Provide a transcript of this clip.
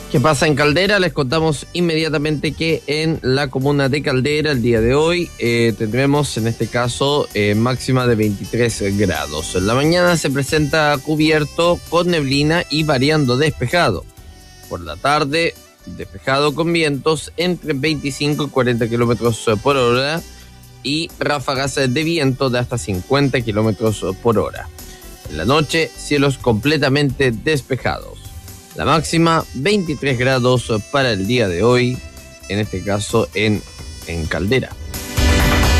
¿Qué pasa en Caldera? Les contamos inmediatamente que en la comuna de Caldera el día de hoy tendremos en este caso máxima de 23 grados. En la mañana se presenta cubierto con neblina y variando despejado. Por la tarde despejado con vientos entre 25 y 40 kilómetros por hora y ráfagas de viento de hasta 50 kilómetros por hora. En la noche cielos completamente despejados. La máxima, 23 grados para el día de hoy, en este caso en Caldera.